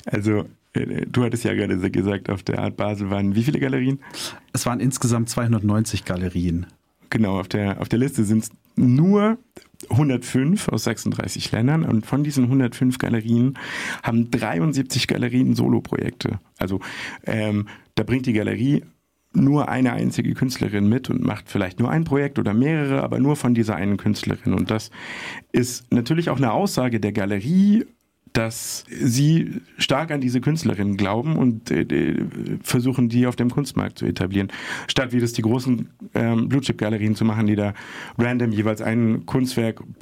Also du hattest ja gerade gesagt, auf der Art Basel waren wie viele Galerien? Es waren insgesamt 290 Galerien. Genau, auf der Liste sind es nur 105 aus 36 Ländern und von diesen 105 Galerien haben 73 Galerien Soloprojekte. Also da bringt die Galerie nur eine einzige Künstlerin mit und macht vielleicht nur ein Projekt oder mehrere, aber nur von dieser einen Künstlerin. Und das ist natürlich auch eine Aussage der Galerie, dass sie stark an diese Künstlerin glauben und versuchen, die auf dem Kunstmarkt zu etablieren. Statt wie das die großen Blue-Chip-Galerien zu machen, die da random jeweils ein Kunstwerk